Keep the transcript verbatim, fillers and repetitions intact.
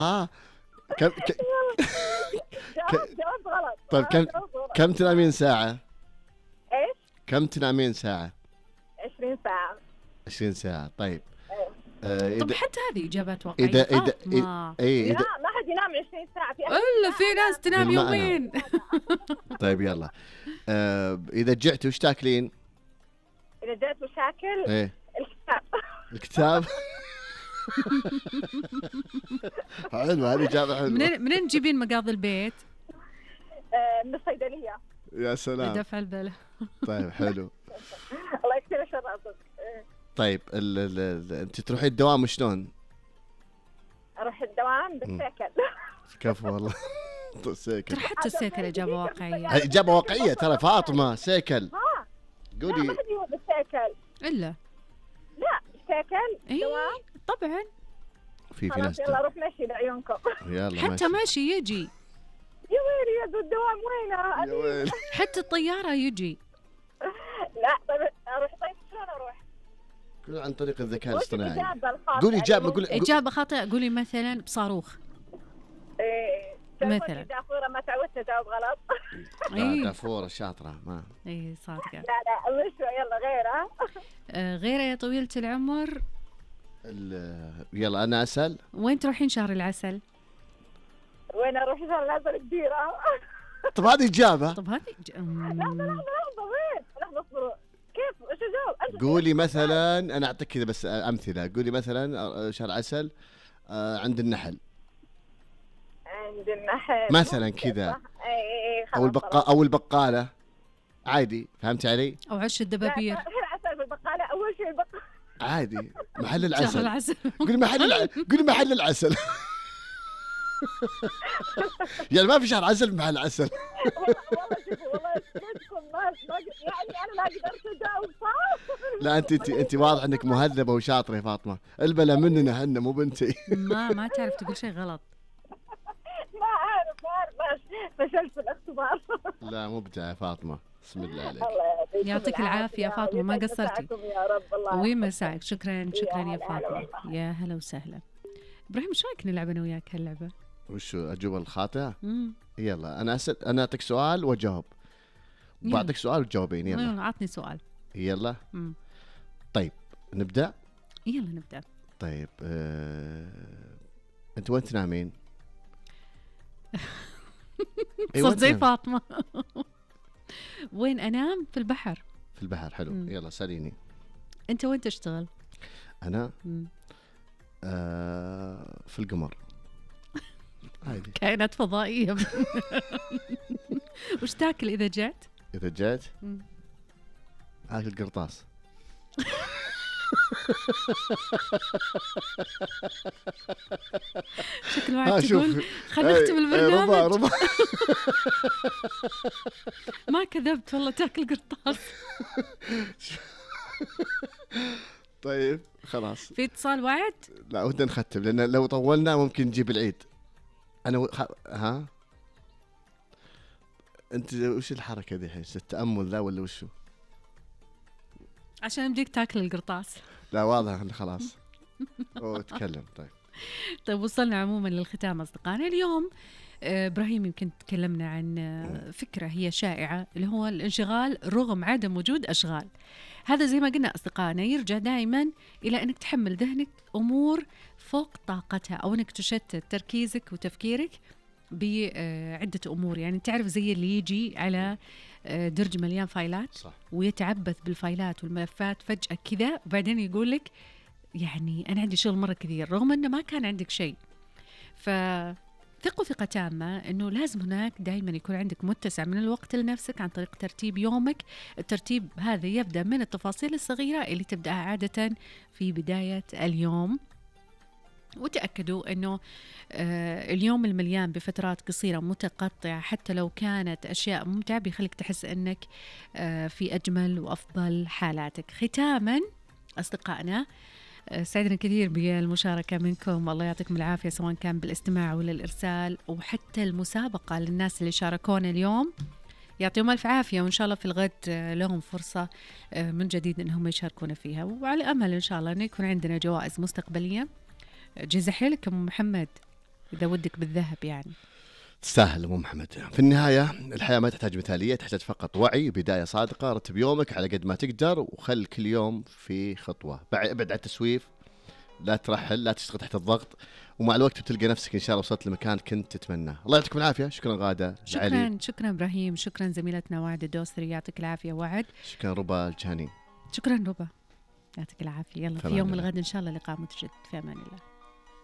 اه كم ك... جواب جواب غلط. طيب كم كم تنامين ساعة؟ ايش؟ كم تنامين ساعة؟ عشرين ساعة. عشرين ساعة. طيب أيوه. آه طب إذا حتى هذه إجابات واقعية. إذا إذا فاطمة. إيه لا إذا ما حد ينام عشرين ساعة، في أحد إلا في ناس تنام قل ما أنام. يومين. طيب يلا آه إذا جعت وش تاكلين؟ إذا جات مشاكل إيه الكتاب. الكتاب. حلو، هذه إجابة حلوة. منين منين تجيبين مقاضي البيت؟ آه، من الصيدلية. يا سلام. لدفع البلا. طيب حلو. الله يكثر شر راسك. طيب ال ال ال انت تروحي الدوام شلون؟ اروح الدوام بالسيكل. كفو والله. سيكل. ترى حتى السيكل إجابة واقعية. هاي إجابة واقعية ترى فاطمة. سيكل. ها لا ما قولي حد يروح بالسيكل. إلا لا بالسيكل إيه دوام. طبعا. في في خلاص ناس يلا روح مشي لعيونكم. يلا حتى ماشي. ماشي يجي، يا ويلي يا ذو الدوام وينه؟ يا ويل. حتى الطيارة يجي. لا طيب اروح. طيب شلون اروح؟ كل عن طريق الذكاء وش الاصطناعي. الإجابة الخاطئة؟ قولي إجابة. قولي إجابة خاطئة. قولي مثلا بصاروخ إيه مثلاً. دافورة ما تعودت أجاوب غلط. لا دافورة شاطرة ما. اي صادقة. لا لا مش يلا غيرها. آه غيره يا طويلة العمر. ال- يلا أنا أسأل. وين تروحين شهر العسل؟ وين أروح شهر العسل كبيرة؟ طب هذه إجابة. طب هذه ج... لحظة لحظة لحظة وين؟ لحظة اصبروا. كيف وش أجاوب؟ أنت قولي مثلا، أنا أعطيك كذا بس أمثلة. قولي مثلا شهر عسل آه، عند النحل عند النحل مثلا كذا، اي اي أو البقا أو البقالة عادي. فهمتي علي؟ او عش الدبابير. الحين عسل في البقالة. أول شيء البقالة. عادي محل شهر العسل. العسل. قولي محل الع... قولي محل العسل. يعني ما في شهر عسل محل عسل. والله شوفوا والله اسكتكم ما ما يعني أنا ما قدرت أجاوب صح. لا أنت أنت أنت واضح إنك مهذبة وشاطرة يا فاطمة. البلا مننا احنا مو بنتي. ما ما تعرف تقول شيء غلط. ما أعرف ما أعرف فشلت في الاختبار. لا مبدع يا فاطمة، بسم الله عليك. الله يعطيكم يعطيك العافية فاطمة، ما ويسعد قصرتي. مساكم يا رب. الله ويمساك. شكرا شكرا يا يا هلا فاطمة. والله. يا هلا وسهلا. ابراهيم ايش رايك نلعب انا وياك هاللعبة؟ وش أجوبة الخاطئة؟ امم يلا أنا أسأل، أنا أعطيك سؤال وأجاوب، يلا. بعطيك سؤال وتجاوبين. يلا يلا عطني سؤال. يلا امم طيب نبدأ. يلا نبدأ. طيب آه... أنت وين تنامين؟ إيه، وين صرت زي تنام؟ فاطمة. وين انام؟ في البحر. في البحر. حلو. مم. يلا سأليني. انت وين تشتغل؟ أنا مم. آه... في القمر. عادي. كائنات فضائية. وش تاكل إذا جات؟ إذا جات مم. آكل قرطاس. شكل ها واحد شوف. تقول خلينا نختم إيه، ربع البرنامج. ربع. ما كذبت والله تاكل قرطاس. طيب خلاص. في اتصال وعد؟ لا ودنا نختم لأن لو طولنا ممكن نجيب العيد. أنا و... خ... ها أنت وش الحركة دي الحين؟ التأمل ذا ولا وشو؟ عشان يمديك تاكل القرطاس. لا واضح إنه خلاص. أوه تكلم. طيب طيب وصلنا عموما للختام أصدقائنا اليوم. آه، إبراهيم يمكن تكلمنا عن آه، فكرة هي شائعة اللي هو الانشغال رغم عدم وجود أشغال. هذا زي ما قلنا أصدقائنا يرجع دائما إلى أنك تحمل ذهنك أمور فوق طاقتها، أو أنك تشتت تركيزك وتفكيرك بعدة أمور. يعني تعرف زي اللي يجي على آه، درج مليان فايلات صح. ويتعبث بالفايلات والملفات فجأة كذا، وبعدين يقول لك يعني أنا عندي شغل مرة كثير رغم أنه ما كان عندك شيء. فثقوا ثقة تامة أنه لازم هناك دائما يكون عندك متسع من الوقت لنفسك عن طريق ترتيب يومك. الترتيب هذا يبدأ من التفاصيل الصغيرة اللي تبدأها عادة في بداية اليوم. وتأكدوا أنه آه اليوم المليان بفترات قصيرة متقطعة حتى لو كانت أشياء ممتعة بيخليك تحس أنك آه في أجمل وأفضل حالاتك. ختاما أصدقائنا، سعدنا كثير بالمشاركة منكم، الله يعطيكم العافية سواء كان بالاستماع ولا الإرسال وحتى المسابقة للناس اللي شاركونا اليوم. يعطيهم ألف عافية، وإن شاء الله في الغد لهم فرصة من جديد أنهم يشاركونا فيها، وعلى أمل إن شاء الله أن يكون عندنا جوائز مستقبلية. جزا حيلك أم محمد. إذا ودك بالذهب يعني. تستاهل أم محمد. في النهاية الحياة ما تحتاج مثالية، تحتاج فقط وعي، بداية صادقة، رتب يومك على قد ما تقدر، وخل كل يوم في خطوة. ابعد عن التسويف، لا ترحل، لا تشتغل تحت الضغط، ومع الوقت بتلقى نفسك إن شاء الله وصلت لمكان كنت تتمناه. الله يعطيكم العافية. شكرا غادة. شكرا علي. شكرا إبراهيم، شكرا زميلتنا وعد الدوسري، يعطيك العافية وعد. شكرا ربا الجهني. شكرا ربا، يعطيك العافية. يلا في يوم الغد إن شاء الله لقاء متجدد، في أمان الله.